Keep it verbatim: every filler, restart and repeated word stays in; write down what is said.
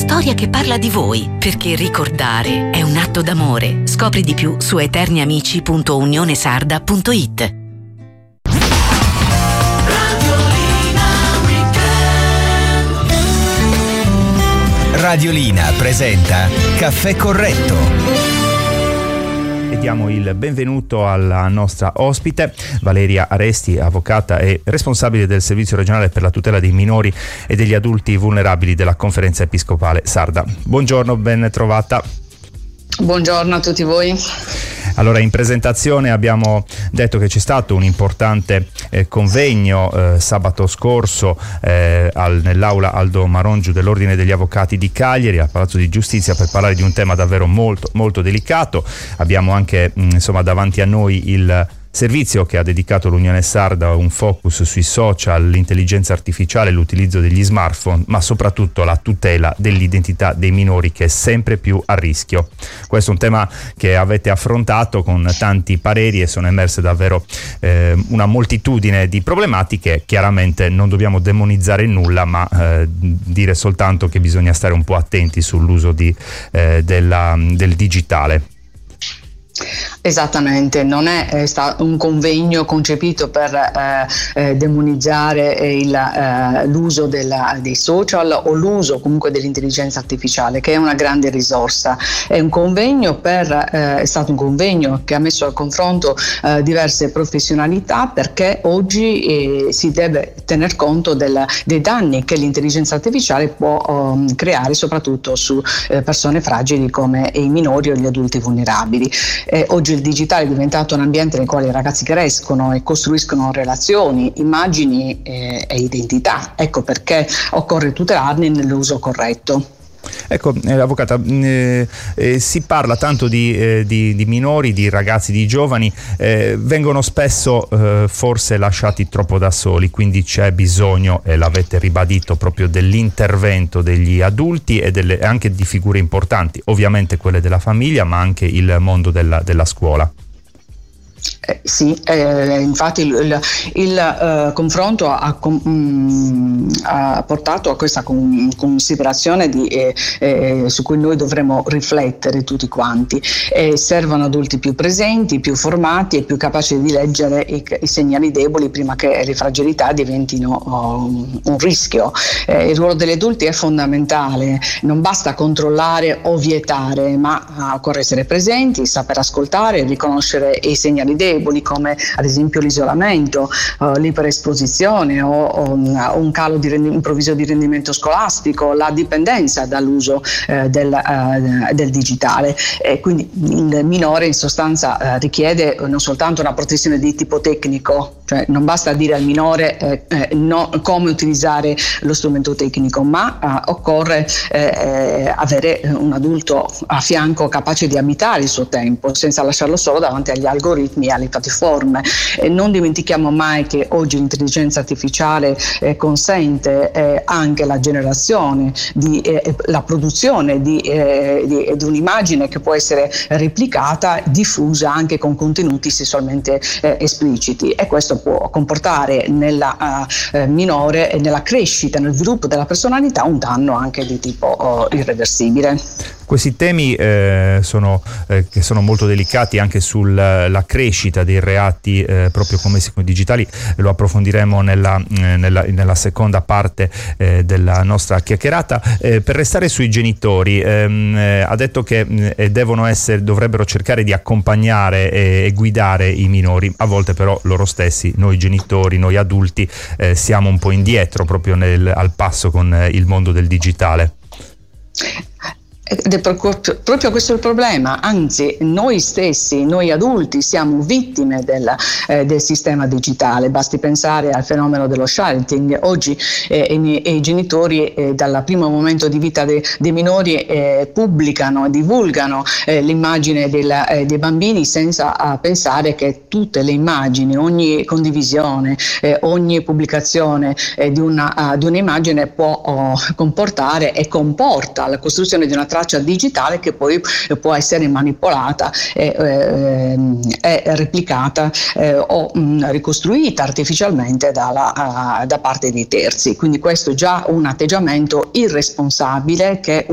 storia che parla di voi, perché ricordare è un atto d'amore. Scopri di più su eterniamici punto unionesarda punto it. Radiolina presenta Caffè Corretto. E diamo il benvenuto alla nostra ospite, Valeria Aresti, avvocata e responsabile del Servizio regionale per la tutela dei minori e degli adulti vulnerabili della Conferenza Episcopale Sarda. Buongiorno, ben trovata. Buongiorno a tutti voi. Allora, in presentazione abbiamo detto che c'è stato un importante eh, convegno eh, sabato scorso eh, al, nell'aula Aldo Marongiu dell'Ordine degli Avvocati di Cagliari, al Palazzo di Giustizia, per parlare di un tema davvero molto, molto delicato. Abbiamo anche mh, insomma davanti a noi il servizio che ha dedicato l'Unione Sarda un focus sui social, l'intelligenza artificiale, l'utilizzo degli smartphone, ma soprattutto la tutela dell'identità dei minori, che è sempre più a rischio. Questo è un tema che avete affrontato con tanti pareri e sono emerse davvero eh, una moltitudine di problematiche. Chiaramente non dobbiamo demonizzare nulla, ma eh, dire soltanto che bisogna stare un po' attenti sull'uso di, eh, della, del digitale. Esattamente, non è, è stato un convegno concepito per eh, eh, demonizzare il, eh, l'uso della, dei social o l'uso comunque dell'intelligenza artificiale, che è una grande risorsa. È un convegno per, eh, è stato un convegno che ha messo al confronto eh, diverse professionalità, perché oggi eh, si deve tener conto del, dei danni che l'intelligenza artificiale può um, creare soprattutto su eh, persone fragili come i minori o gli adulti vulnerabili. Eh, oggi il digitale è diventato un ambiente nel quale i ragazzi crescono e costruiscono relazioni, immagini eh, e identità. Ecco perché occorre tutelarne nell'uso corretto. Ecco, eh, avvocata, eh, eh, si parla tanto di, eh, di, di minori, di ragazzi, di giovani, eh, vengono spesso eh, forse lasciati troppo da soli, quindi c'è bisogno, e l'avete ribadito, proprio dell'intervento degli adulti e delle, anche di figure importanti, ovviamente quelle della famiglia, ma anche il mondo della, della scuola. Eh, sì, eh, infatti il, il, il uh, confronto ha, um, ha portato a questa con, considerazione di, eh, eh, su cui noi dovremo riflettere tutti quanti. Eh, servono adulti più presenti, più formati e più capaci di leggere i, i segnali deboli prima che le fragilità diventino uh, un rischio. Eh, il ruolo degli adulti è fondamentale, non basta controllare o vietare, ma uh, occorre essere presenti, saper ascoltare, riconoscere i segnali deboli, come ad esempio l'isolamento, uh, l'iperesposizione o, o un, un calo di rendi- improvviso di rendimento scolastico, la dipendenza dall'uso uh, del, uh, del digitale. E quindi il minore in sostanza uh, richiede non soltanto una protezione di tipo tecnico, cioè non basta dire al minore eh, eh, no, come utilizzare lo strumento tecnico, ma uh, occorre eh, avere un adulto a fianco capace di abitare il suo tempo senza lasciarlo solo davanti agli algoritmi e alle piattaforme. E non dimentichiamo mai che oggi l'intelligenza artificiale eh, consente eh, anche la generazione di eh, la produzione di, eh, di, di un'immagine che può essere replicata, diffusa anche con contenuti sessualmente eh, espliciti, e questo può comportare nella uh, minore e nella crescita, nel sviluppo della personalità, un danno anche di tipo uh, irreversibile. Questi temi eh, sono, eh, che sono molto delicati anche sulla crescita dei reati eh, proprio come digitali, lo approfondiremo nella, eh, nella, nella seconda parte eh, della nostra chiacchierata. Eh, per restare sui genitori, ehm, eh, ha detto che eh, devono essere, dovrebbero cercare di accompagnare e, e guidare i minori. A volte però loro stessi, noi genitori, noi adulti, eh, siamo un po' indietro proprio nel, al passo con eh, il mondo del digitale. Ed è proprio questo il problema, anzi noi stessi, noi adulti siamo vittime del, eh, del sistema digitale. Basti pensare al fenomeno dello shouting. Oggi eh, i, i genitori eh, dal primo momento di vita de, dei minori eh, pubblicano e divulgano eh, l'immagine del, eh, dei bambini senza uh, pensare che tutte le immagini, ogni condivisione, eh, ogni pubblicazione eh, di, una, uh, di un'immagine può uh, comportare e comporta la costruzione di una traccia digitale che poi può essere manipolata e, eh, e replicata eh, o mh, ricostruita artificialmente dalla, uh, da parte dei terzi. Quindi questo è già un atteggiamento irresponsabile che